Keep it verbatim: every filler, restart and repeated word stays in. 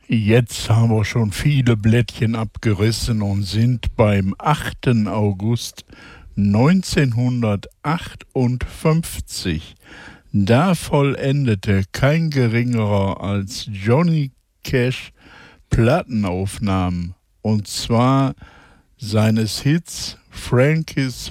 Jetzt haben wir schon viele Blättchen abgerissen und sind beim achten August neunzehnhundertachtundfünfzig. Da vollendete kein Geringerer als Johnny Cash Plattenaufnahmen, und zwar seines Hits Frankie's